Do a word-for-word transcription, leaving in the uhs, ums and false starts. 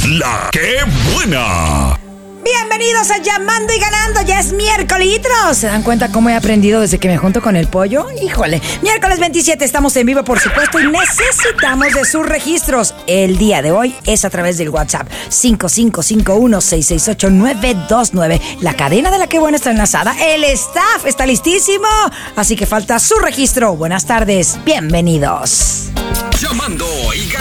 La Que Buena. Bienvenidos a Llamando y Ganando, ya es miércoles. ¿Se dan cuenta cómo he aprendido desde que me junto con el pollo? Híjole, miércoles veintisiete estamos en vivo, por supuesto, y necesitamos de sus registros. El día de hoy es a través del WhatsApp cinco cinco cinco uno, seis seis ocho, nueve dos nueve. La cadena de La Que Buena está enlazada, el staff está listísimo, así que falta su registro. Buenas tardes, bienvenidos. Llamando y